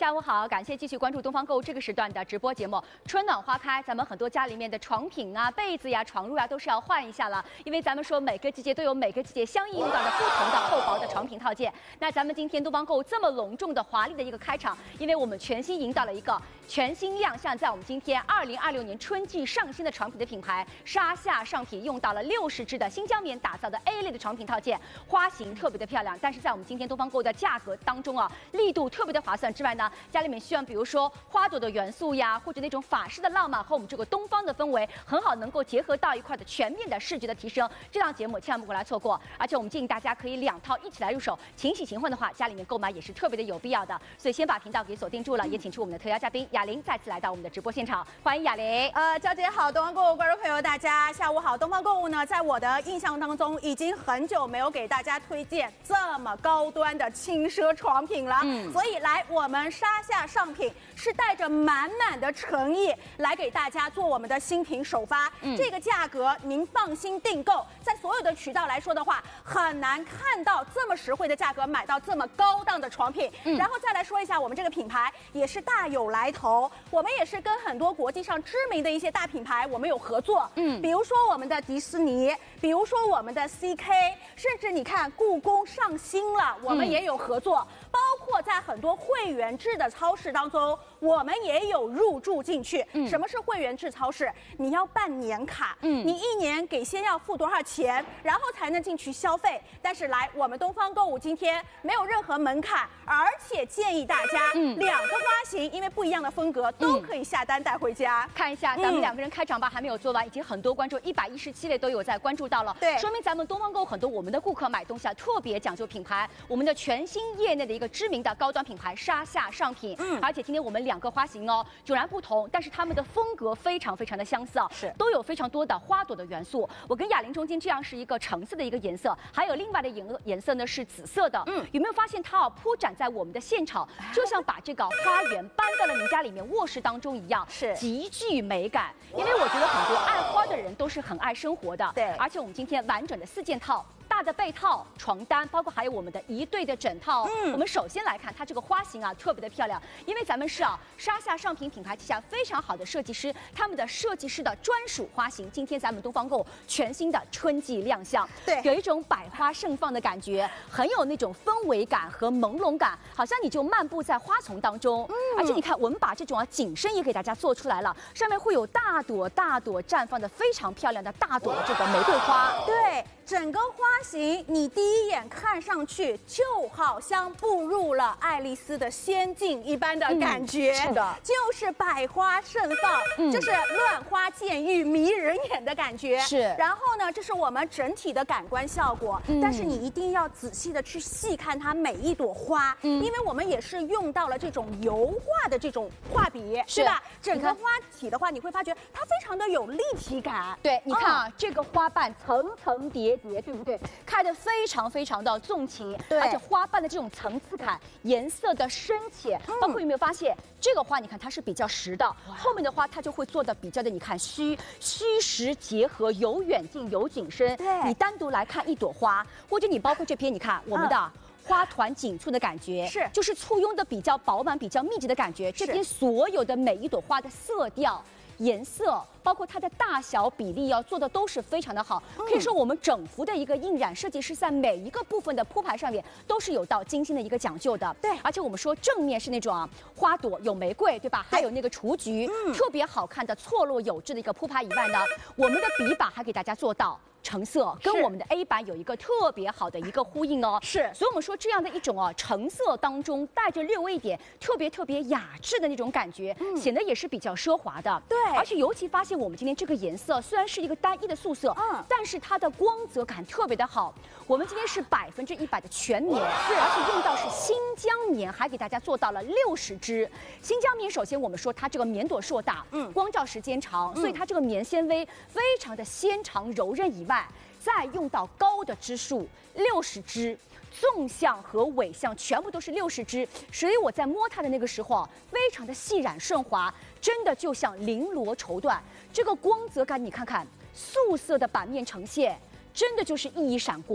下午好，感谢继续关注东方购物这个时段的直播节目。春暖花开，咱们很多家里面的床品啊、被子呀、床褥呀都是要换一下了，因为咱们说每个季节都有每个季节相应用到的不同的厚薄的床品套件。那咱们今天东方购物这么隆重的华丽的一个开场，因为我们全新引导了一个全新亮相，在我们今天2026年春季上新的床品的品牌沙夏上品，用到了60支的新疆棉打造的 A 类的床品套件，花型特别的漂亮。但是在我们今天东方购物的价格当中啊，力度特别的划算之外呢，家里面需要比如说花朵的元素呀，或者那种法式的浪漫和我们这个东方的氛围，很好能够结合到一块的全面的视觉的提升。这档节目千万不可来错过，而且我们建议大家可以2套一起来入手，勤洗勤换的话，家里面购买也是特别的有必要的。所以先把频道给锁定住了，也请出我们的特邀嘉宾雅玲再次来到我们的直播现场，欢迎雅玲。 娇姐好，东方购物观众朋友大家下午好。东方购物呢，在我的印象当中，已经很久没有给大家推荐这么高端的轻奢床品了。所以来我们沙夏上品是带着满满的诚意来给大家做我们的新品首发。这个价格您放心订购，在所有的渠道来说的话，很难看到这么实惠的价格买到这么高档的床品。然后再来说一下我们这个品牌也是大有来头，我们也是跟很多国际上知名的一些大品牌我们有合作。比如说我们的迪士尼，比如说我们的 CK， 甚至你看故宫上新了，我们也有合作。包括在很多会员制的超市当中，我们也有入驻进去。什么是会员制超市？你要办年卡，你1年先要付多少钱，然后才能进去消费。但是来我们东方购物今天没有任何门槛，而且建议大家2个花型，因为不一样的风格都可以下单带回家。 看一下咱们2个人开场吧还没有做完，已经很多观众117类都有在关注到了。 对， 说明咱们东方购物很多我们的顾客买东西啊特别讲究品牌，我们的全新业内的一个知名的高端品牌沙夏上品。而且今天我们2个花型哦迥然不同，但是它们的风格非常的相似啊，都有非常多的花朵的元素。我跟雅玲中间这样是一个橙色的一个颜色，还有另外的颜色呢是紫色的。有没有发现它铺展在我们的现场，就像把这个花园搬到了您家里面卧室当中一样，极具美感。因为我觉得很多爱花的人都是很爱生活的，对。而且我们今天完整的4件套。大的被套、床单，包括还有我们的1对的枕套。我们首先来看它这个花型啊，特别的漂亮，因为咱们是沙夏上品品牌旗下非常好的设计师，他们的设计师的专属花型，今天咱们东方购全新的春季亮相，对，有一种百花盛放的感觉，很有那种氛围感和朦胧感，好像你就漫步在花丛当中。而且你看，我们把这种景深也给大家做出来了，上面会有大朵绽放的非常漂亮的大朵的这个玫瑰花， 对。整个花型，你第一眼看上去就好像步入了爱丽丝的仙境一般的感觉，是的，就是百花盛放，就是乱花渐欲迷人眼的感觉。是，然后呢，这是我们整体的感官效果，但是你一定要仔细的去细看它每一朵花，因为我们也是用到了这种油画的这种画笔，是吧？整个花体的话，你会发觉它非常的有立体感。 对，你看啊，这个花瓣层层叠。对不对？开得非常的纵情，对，而且花瓣的这种层次感、颜色的深浅，包括有没有发现这个花？你看它是比较实的，后面的花它就会做的比较的，你看虚实结合，有远近有景深。对，你单独来看一朵花，或者你包括这边，你看我们的。花团锦簇的感觉就是簇拥的比较饱满、比较密集的感觉。这边所有的每一朵花的色调。颜色包括它的大小比例做的都是非常的好，可以说我们整幅的一个印染设计师在每一个部分的铺排上面都是有到精心的一个讲究的。对，而且我们说正面是那种花朵有玫瑰，对吧？还有那个雏菊，特别好看的错落有致的一个铺排以外呢，我们的笔把还给大家做到。橙色跟我们的 A 版有一个特别好的一个呼应哦，所以我们说这样的一种橙色当中带着略微一点特别雅致的那种感觉，显得也是比较奢华的。对，而且尤其发现我们今天这个颜色虽然是一个单一的素色，但是它的光泽感特别的好。我们今天是100%的全棉，而且用到是新疆棉，还给大家做到了60支。新疆棉首先我们说它这个棉朵硕大，光照时间长，所以它这个棉纤维非常的纤长柔韧以外。再用到高的支数60支，纵向和尾向全部都是60支，所以我在摸它的那个时候非常的细软顺滑，真的就像绫罗绸缎。这个光泽感，你看看素色的版面呈现，真的就是熠熠闪光。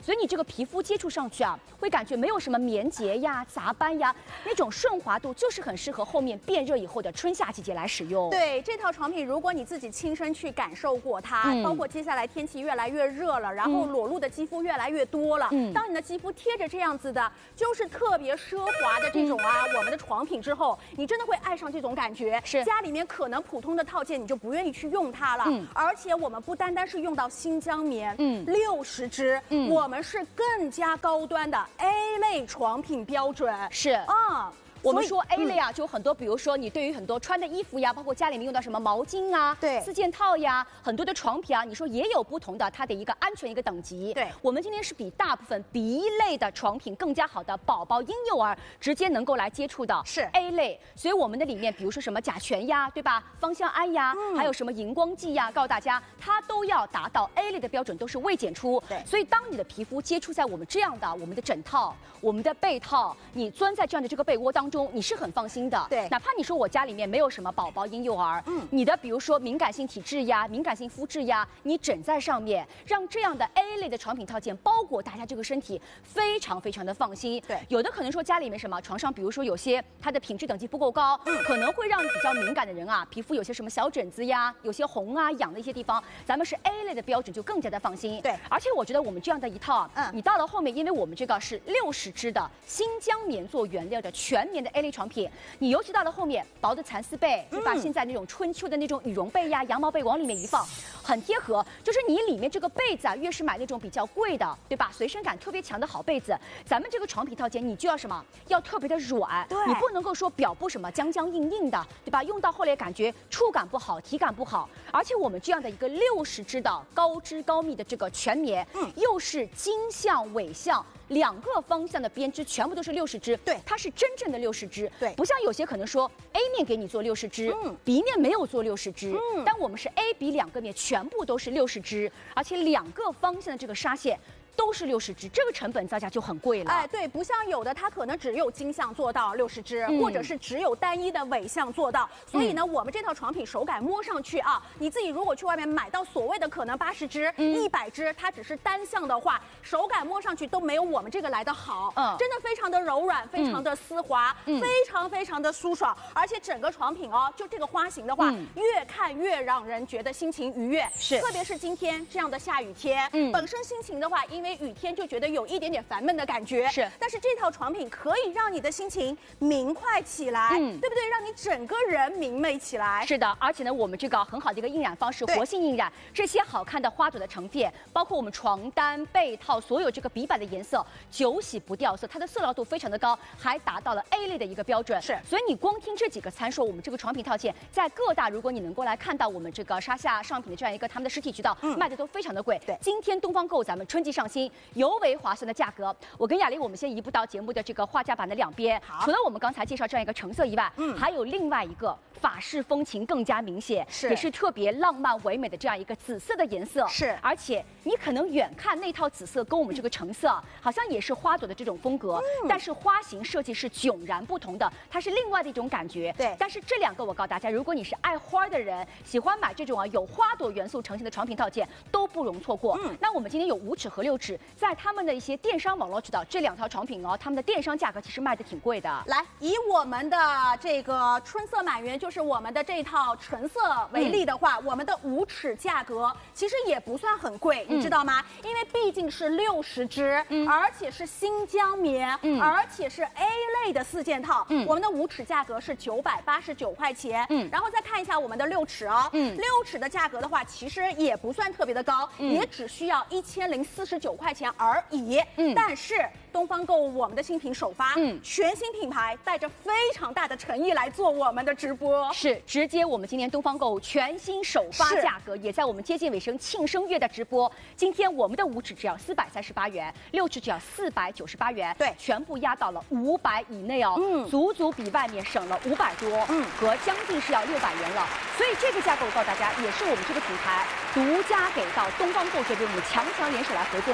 所以你这个皮肤接触上去啊，会感觉没有什么棉结呀、杂斑呀，那种顺滑度就是很适合后面变热以后的春夏季节来使用。 对，这套床品，如果你自己亲身去感受过它，包括接下来天气越来越热了，然后裸露的肌肤越来越多了，当你的肌肤贴着这样子的，就是特别奢华的这种我们的床品之后，你真的会爱上这种感觉。 是家里面可能普通的套件你就不愿意去用它了，而且我们不单单是用到新疆棉，60支，我们是更加高端的 A 类床品标准。 是我们说 A 类啊，就很多，比如说你对于很多穿的衣服呀，包括家里面用到什么毛巾啊、 对四件套呀，很多的床品啊，你说也有不同的它的一个安全一个等级。 对， 我们今天是比大部分 B 类的床品更加好的宝宝、婴幼儿直接能够来接触的是 A 类，所以我们的里面，比如说什么甲醛呀，对吧？芳香胺呀，还有什么荧光剂呀，告诉大家，它都要达到 A 类的标准，都是未检出。 对， 所以当你的皮肤接触在我们这样的我们的枕套、我们的被套，你钻在这样的这个被窝当中，你是很放心的。 对， 哪怕你说我家里面没有什么宝宝、婴幼儿，你的比如说敏感性体质呀、敏感性肤质呀，你枕在上面，让这样的 A 类的床品套件包裹大家这个身体，非常非常的放心。 对， 有的可能说家里面什么床上，比如说有些它的品质等级不够高，可能会让比较敏感的人啊，皮肤有些什么小疹子呀，有些红啊、痒的一些地方，咱们是 A 类的标准就更加的放心。 对， 而且我觉得我们这样的一套，你到了后面，因为我们这个是60支的新疆棉做原料的全棉的 A 类床品。你尤其到了后面，薄的蚕丝被，对吧？现在那种春秋的那种羽绒被呀、羊毛被往里面一放，很贴合。就是你里面这个被子啊，越是买那种比较贵的，对吧？随身感特别强的好被子，咱们这个床品套件你就要什么？要特别的软， 对， 你不能够说表布什么僵僵硬硬的，对吧？用到后来感觉触感不好，体感不好。而且我们这样的一个60支的高织高密的这个全棉，又是经向纬向。2个方向的编织全部都是60支， 对， 它是真正的60支， 对， 不像有些可能说 A 面给你做60支，B 面没有做60支，但我们是 A、B 2个面全部都是60支，而且2个方向的这个纱线。都是60支，这个成本造价就很贵了。 哎，对，不像有的它可能只有经向做到60支，或者是只有单一的纬向做到。所以呢，我们这套床品手感摸上去啊，你自己如果去外面买到所谓的可能80支、100支，它只是单向的话，手感摸上去都没有我们这个来的好。真的非常的柔软，非常的丝滑，非常非常的舒爽，而且整个床品哦，就这个花型的话，越看越让人觉得心情愉悦。 是， 特别是今天这样的下雨天，本身心情的话，因为雨天就觉得有一点点烦闷的感觉， 是。 但是这套床品可以让你的心情明快起来，对不对？让你整个人明媚起来。 是的，而且呢，我们这个很好的一个印染方式，活性印染，这些好看的花朵的成片，包括我们床单、被套，所有这个笔板的颜色，久洗不掉色，它的色牢度非常的高，还达到了 A 类的一个标准。 是。 所以你光听这几个参数，我们这个床品套件在各大，如果你能够来看到我们这个沙夏上品的这样一个他们的实体渠道，卖的都非常的贵。 对。 今天东方购咱们春季上新。尤为划算的价格，我跟雅玲，我们先移步到节目的这个画架板的2边。除了我们刚才介绍这样一个橙色以外，还有另外一个法式风情更加明显，也是特别浪漫唯美的这样一个紫色的颜色。 是， 而且你可能远看那套紫色跟我们这个橙色好像也是花朵的这种风格，但是花型设计是迥然不同的，它是另外的一种感觉。 对， 但是这2个我告诉大家，如果你是爱花的人，喜欢买这种有花朵元素呈现的床品套件，都不容错过。那我们今天有5尺和6尺。在他们的一些电商网络渠道，这2套床品哦，他们的电商价格其实卖的挺贵的。 来，以我们的这个春色满园，就是我们的这套橙色为例的话，我们的5尺价格其实也不算很贵，你知道吗？因为毕竟是60支，而且是新疆棉，而且是 A 类的4件套，我们的5尺价格是989块钱。然后再看一下我们的6尺哦，6尺的价格的话，其实也不算特别的高，也只需要1049块钱而已。但是东方购物我们的新品首发，全新品牌带着非常大的诚意来做我们的直播， 是直接我们今年东方购物全新首发价格，也在我们接近尾声庆生月的直播。今天我们的5尺只要438元，6尺只要498元， 对， 全部压到了500以内哦，足足比外面省了500多，和将近是要600元了。所以这个价格我告诉大家，也是我们这个品牌独家给到东方购这边，我们强强联手来合作你。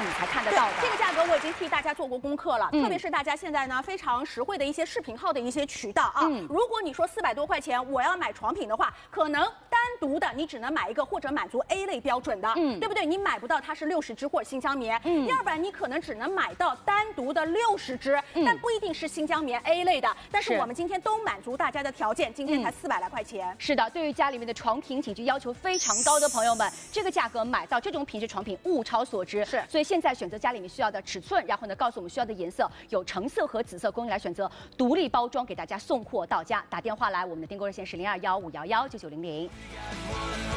你才看得到的。 这个价格我已经替大家做过功课了，特别是大家现在呢非常实惠的一些视频号的一些渠道啊。如果你说400多块钱我要买床品的话，可能单独的你只能买一个或者满足 A 类标准的，对不对？你买不到它是60支或者新疆棉，要不然你可能只能买到单独的60支，但不一定是新疆棉 A 类的。但是我们今天都满足大家的条件，今天才400来块钱。 是的，对于家里面的床品体积要求非常高的朋友们，这个价格买到这种品质床品物超所值。是，所以现在选择家里面需要的尺寸，然后呢告诉我们需要的颜色，有橙色和紫色供应来选择，独立包装给大家送货到家。打电话来，我们的订购热线是0215119900。